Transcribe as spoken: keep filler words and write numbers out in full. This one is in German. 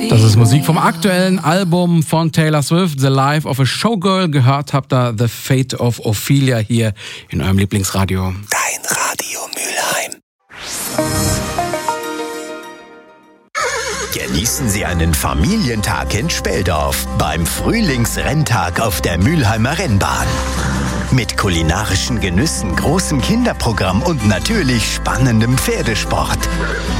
Das ist Musik vom aktuellen Album von Taylor Swift, The Life of a Showgirl. Gehört habt ihr The Fate of Ophelia hier in eurem Lieblingsradio. Dein Radio Mülheim. Genießen Sie einen Familientag in Speldorf beim Frühlingsrenntag auf der Mülheimer Rennbahn. Mit kulinarischen Genüssen, großem Kinderprogramm und natürlich spannendem Pferdesport.